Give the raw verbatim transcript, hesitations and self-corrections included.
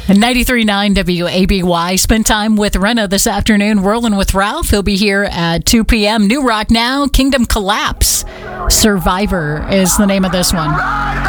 ninety-three point nine W A B Y. Spend time with Rena this afternoon. Rolling with Ralph. He'll be here at two p.m. New Rock Now. Kingdom Collapse. Survivor is the name of this one.